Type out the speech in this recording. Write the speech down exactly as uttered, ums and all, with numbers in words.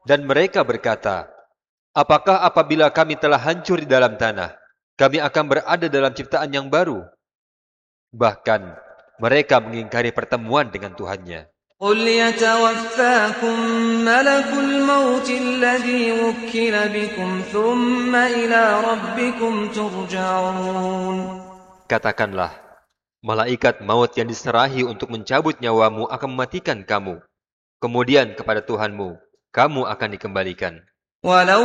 Dan mereka berkata, apakah apabila kami telah hancur di dalam tanah, kami akan berada dalam ciptaan yang baru? Bahkan mereka mengingkari pertemuan dengan Tuhannya. قل يتوفاكم ملك الموت الذي وكل بكم ثم إلى ربكم ترجعون. Katakanlah, malaikat maut yang diserahi untuk mencabut nyawamu akan mematikan kamu. Kemudian kepada Tuhanmu, kamu akan dikembalikan. ولو